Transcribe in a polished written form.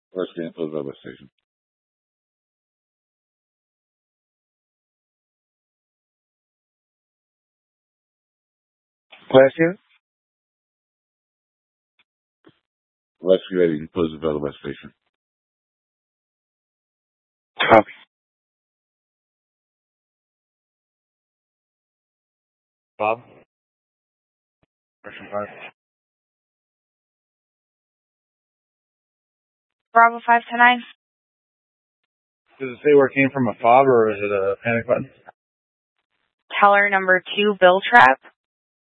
West Grand Post Railway Station. Question? Rescue Ready, Post Railway Station. Copy. Bob? Question 5. Bravo 529. Does it say where it came from, a fob, or is it a panic button? Teller number 2, Bill Trap.